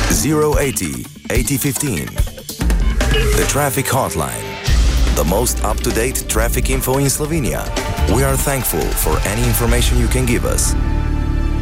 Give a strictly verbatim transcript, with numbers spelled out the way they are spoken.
zero eighty, eighty fifteen. The Traffic Hotline. The most up-to-date traffic info in Slovenia. We are thankful for any information you can give us.